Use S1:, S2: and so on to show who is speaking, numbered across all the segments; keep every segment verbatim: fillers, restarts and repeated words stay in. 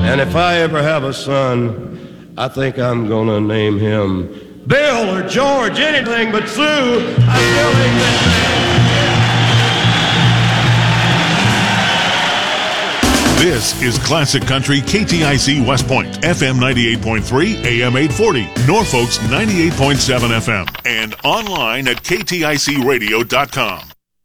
S1: And if I ever have a son, I think I'm going to name him Bill or George, anything but Sue. I still think that.
S2: This is Classic Country K T I C West Point, F M ninety-eight point three, A M eight forty, Norfolk's ninety-eight point seven F M, and online at K T I C radio dot com.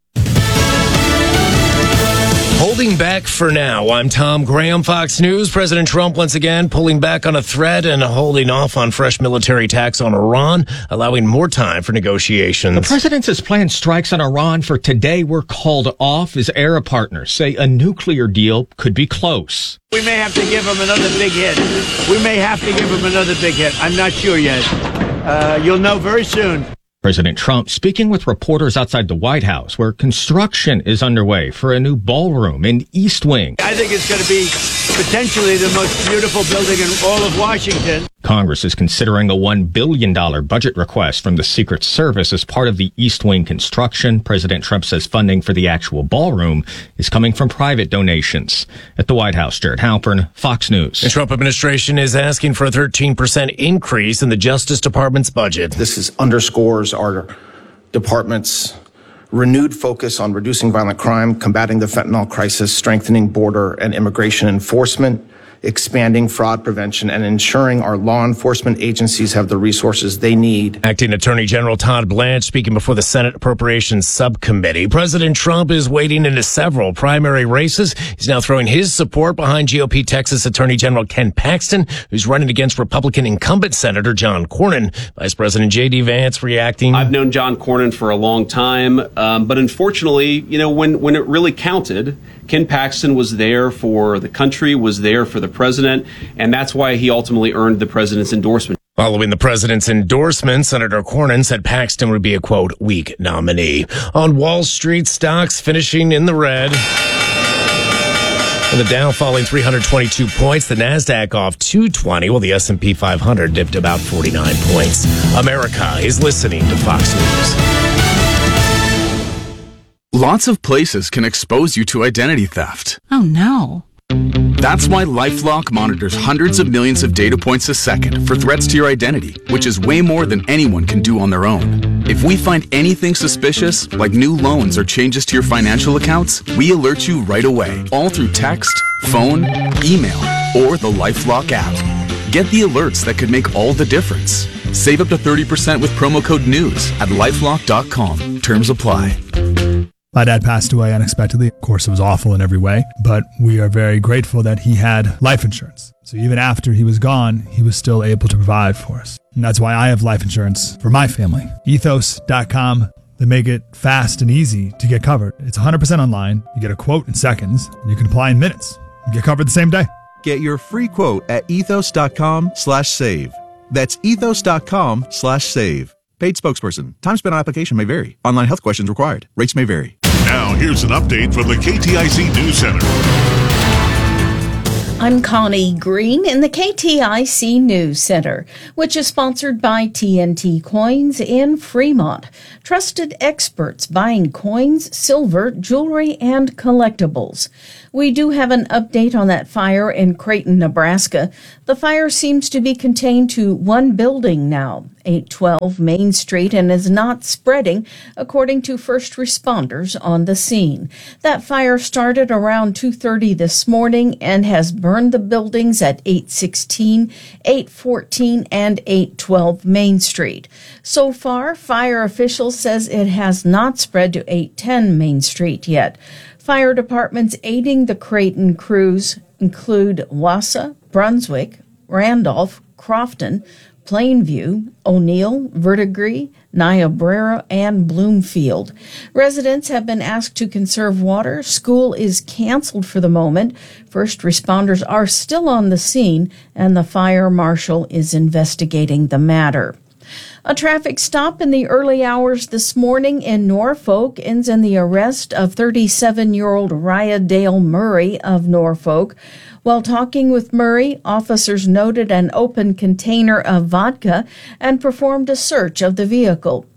S3: Holding back for now. I'm Tom Graham, Fox News. President Trump once again pulling back on a threat and holding off on fresh military attacks on Iran, allowing more time for negotiations.
S4: The president says planned strikes on Iran for today were called off as Arab partners say a nuclear deal could be close.
S5: We may have to give him another big hit. We may have to give him another big hit. I'm not sure yet. Uh, you'll know very soon.
S4: President Trump speaking with reporters outside the White House, where construction is underway for a new ballroom in East Wing.
S5: I think it's going to be potentially the most beautiful building in all of Washington.
S4: Congress is considering a one billion dollars budget request from the Secret Service as part of the East Wing construction. President Trump says funding for the actual ballroom is coming from private donations. At the White House, Jared Halpern, Fox News.
S3: The Trump administration is asking for a thirteen percent increase in the Justice Department's budget.
S6: This is underscores our department's renewed focus on reducing violent crime, combating the fentanyl crisis, strengthening border and immigration enforcement, expanding fraud prevention, and ensuring our law enforcement agencies have the resources they need.
S3: Acting Attorney General Todd Blanche speaking before the Senate Appropriations Subcommittee. President Trump is wading into several primary races. He's now throwing his support behind G O P Texas Attorney General Ken Paxton, who's running against Republican incumbent Senator John Cornyn. Vice President J D Vance reacting.
S7: I've known John Cornyn for a long time, um, but unfortunately, you know, when, when it really counted, Ken Paxton was there for the country, was there for the president, and that's why he ultimately earned the president's endorsement.
S3: Following the president's endorsement, Senator Cornyn said Paxton would be a, quote, weak nominee. On Wall Street, stocks finishing in the red. The Dow falling three hundred twenty-two points, the NASDAQ off two twenty, while the S and P five hundred dipped about forty-nine points. America is listening to Fox News.
S8: Lots of places can expose you to identity theft.
S9: Oh, no.
S8: That's why LifeLock monitors hundreds of millions of data points a second for threats to your identity, which is way more than anyone can do on their own. If we find anything suspicious, like new loans or changes to your financial accounts, we alert you right away, all through text, phone, email, or the LifeLock app. Get the alerts that could make all the difference. Save up to thirty percent with promo code NEWS at lifelock dot com. Terms apply.
S10: My dad passed away unexpectedly. Of course, it was awful in every way, but we are very grateful that he had life insurance. So even after he was gone, he was still able to provide for us. And that's why I have life insurance for my family. ethos dot com. They make it fast and easy to get covered. It's one hundred percent online. You get a quote in seconds, and you can apply in minutes. You get covered the same day.
S11: Get your free quote at ethos dot com slash save. That's ethos dot com slash save. Paid spokesperson. Time spent on application may vary. Online health questions required. Rates may vary.
S2: Now, here's an update from the K T I C News Center.
S9: I'm Connie Green in the K T I C News Center, which is sponsored by T N T Coins in Fremont. Trusted experts buying coins, silver, jewelry, and collectibles. We do have an update on that fire in Creighton, Nebraska. The fire seems to be contained to one building now, eight twelve Main Street, and is not spreading, according to first responders on the scene. That fire started around two thirty this morning and has burned the buildings at eight sixteen, eight fourteen, and eight twelve Main Street. So far, fire officials says it has not spread to eight ten Main Street yet. Fire departments aiding the Creighton crews include Wausau, Brunswick, Randolph, Crofton, Plainview, O'Neill, Verdigris, Niobrara, and Bloomfield. Residents have been asked to conserve water. School is canceled for the moment. First responders are still on the scene, and the fire marshal is investigating the matter. A traffic stop in the early hours this morning in Norfolk ends in the arrest of thirty-seven-year-old Raya Dale Murray of Norfolk. While talking with Murray, officers noted an open container of vodka and performed a search of the vehicle.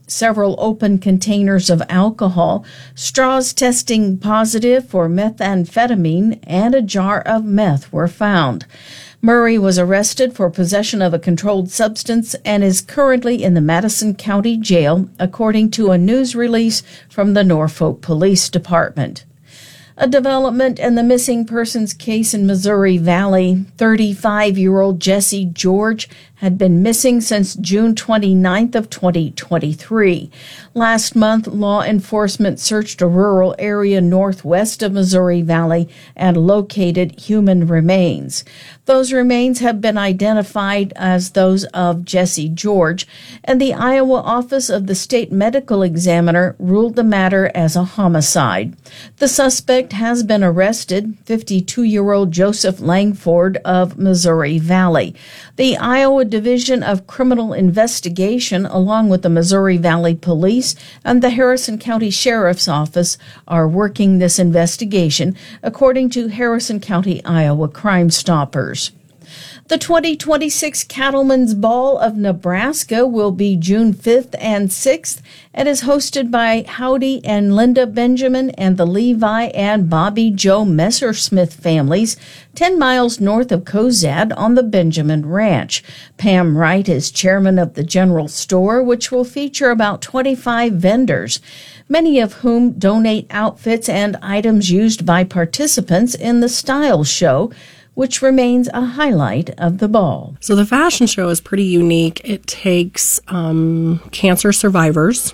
S9: several open containers of alcohol, straws testing positive for methamphetamine, and a jar of meth were found. Murray was arrested for possession of a controlled substance and is currently in the Madison County Jail, according to a news release from the Norfolk Police Department. A development in the missing persons case in Missouri Valley. thirty-five-year-old Jesse George had been missing since June twenty-ninth of twenty twenty-three. Last month, law enforcement searched a rural area northwest of Missouri Valley and located human remains. Those remains have been identified as those of Jesse George, and the Iowa Office of the State Medical Examiner ruled the matter as a homicide. The suspect has been arrested, fifty-two-year-old Joseph Langford of Missouri Valley. The Iowa Division of Criminal Investigation, along with the Missouri Valley Police and the Harrison County Sheriff's Office, are working this investigation, according to Harrison County, Iowa Crime Stoppers. The twenty twenty-six Cattlemen's Ball of Nebraska will be June fifth and sixth and is hosted by Howdy and Linda Benjamin and the Levi and Bobby Joe Messersmith families, ten miles north of Cozad on the Benjamin Ranch. Pam Wright is chairman of the general store, which will feature about twenty-five vendors, many of whom donate outfits and items used by participants in the style show, which remains a highlight of the ball.
S12: So the fashion show is pretty unique. It takes um, cancer survivors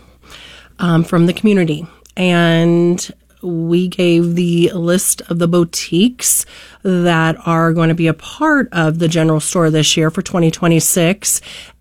S12: um, from the community, and we gave the list of the boutiques that are going to be a part of the general store this year for twenty twenty-six.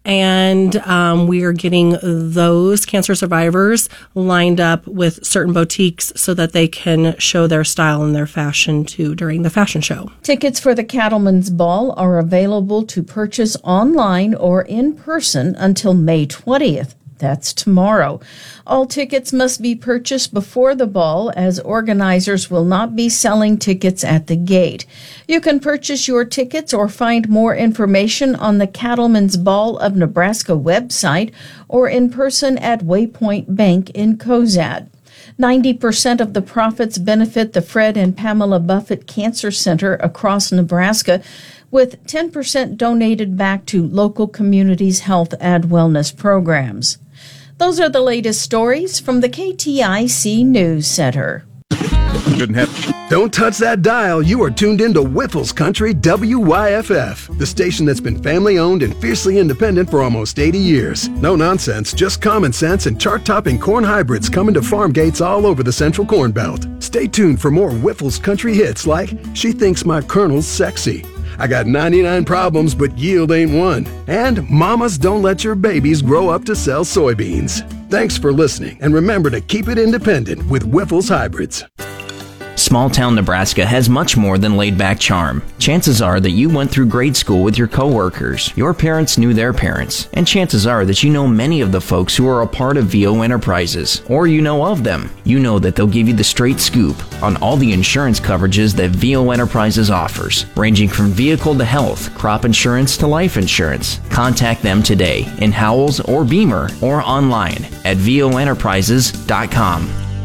S12: And um, we are getting those cancer survivors lined up with certain boutiques so that they can show their style and their fashion too during the fashion show.
S9: Tickets for the Cattlemen's Ball are available to purchase online or in person until May twentieth. That's tomorrow. All tickets must be purchased before the ball, as organizers will not be selling tickets at the gate. You can purchase your tickets or find more information on the Cattlemen's Ball of Nebraska website or in person at Waypoint Bank in Cozad. ninety percent of the profits benefit the Fred and Pamela Buffett Cancer Center across Nebraska, with ten percent donated back to local communities' health and wellness programs. Those are the latest stories from the K T I C News Center.
S13: Shouldn't have. Don't touch that dial. You are tuned into Whiffles Country W Y F F, the station that's been family-owned and fiercely independent for almost eighty years. No nonsense, just common sense and chart-topping corn hybrids coming to farm gates all over the Central Corn Belt. Stay tuned for more Whiffles Country hits like She Thinks My Colonel's Sexy, I Got ninety-nine Problems But Yield Ain't One, and Mamas Don't Let Your Babies Grow Up to Sell Soybeans. Thanks for listening, and remember to keep it independent with Whiffles Hybrids.
S14: Small-town Nebraska has much more than laid-back charm. Chances are that you went through grade school with your coworkers, your parents knew their parents, and chances are that you know many of the folks who are a part of V O Enterprises, or you know of them. You know that they'll give you the straight scoop on all the insurance coverages that V O Enterprises offers, ranging from vehicle to health, crop insurance to life insurance. Contact them today in Howells or Beamer or online at V O enterprises dot com.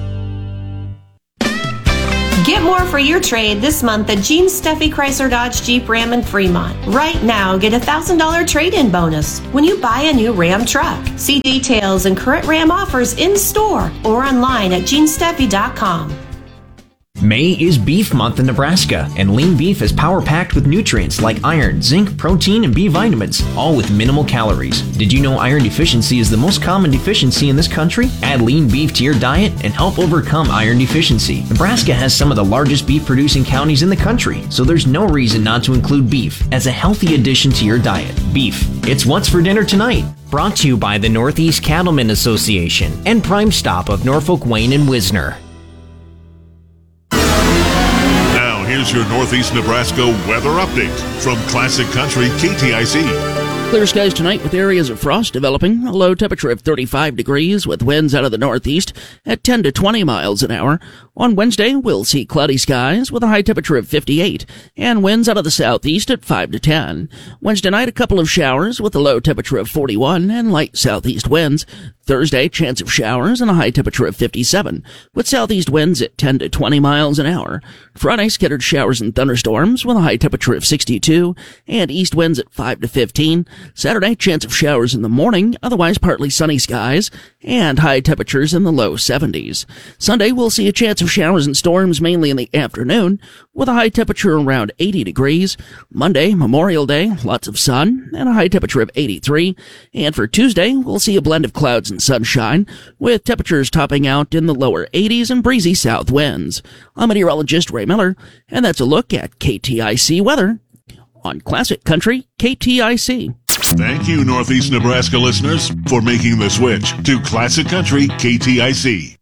S15: Get more for your trade this month at Gene Steffi Chrysler Dodge Jeep Ram in Fremont. Right now, get a one thousand dollars trade-in bonus when you buy a new Ram truck. See details and current Ram offers in-store or online at gene steffi dot com.
S14: May is Beef Month in Nebraska, and lean beef is power-packed with nutrients like iron, zinc, protein, and B vitamins, all with minimal calories. Did you know iron deficiency is the most common deficiency in this country? Add lean beef to your diet and help overcome iron deficiency. Nebraska has some of the largest beef-producing counties in the country, so there's no reason not to include beef as a healthy addition to your diet. Beef, it's what's for dinner tonight. Brought to you by the Northeast Cattlemen Association and Prime Stop of Norfolk, Wayne, and Wisner.
S2: Here's your Northeast Nebraska weather update from Classic Country K T I C.
S16: Clear skies tonight with areas of frost developing. A low temperature of thirty-five degrees with winds out of the northeast at ten to twenty miles an hour. On Wednesday, we'll see cloudy skies with a high temperature of fifty-eight and winds out of the southeast at five to ten. Wednesday night, a couple of showers with a low temperature of forty-one and light southeast winds. Thursday, chance of showers and a high temperature of fifty-seven, with southeast winds at ten to twenty miles an hour. Friday, scattered showers and thunderstorms with a high temperature of sixty-two and east winds at five to fifteen. Saturday, chance of showers in the morning, otherwise partly sunny skies, and high temperatures in the low seventies. Sunday, we'll see a chance of showers and storms mainly in the afternoon, with a high temperature around eighty degrees. Monday, Memorial Day, lots of sun, and a high temperature of eighty-three. And for Tuesday, we'll see a blend of clouds and sunshine, with temperatures topping out in the lower eighties and breezy south winds. I'm meteorologist Ray Miller, and that's a look at K T I C weather on Classic Country K T I C.
S2: Thank you, Northeast Nebraska listeners, for making the switch to Classic Country K T I C.